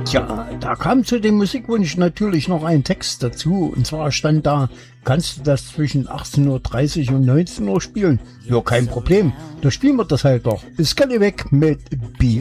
Tja, da kam zu dem Musikwunsch natürlich noch ein Text dazu. Und zwar stand da, kannst du das zwischen 18:30 und 19 Uhr spielen? Ja, kein Problem. Da spielen wir das halt doch. Ist Skelly weg mit Be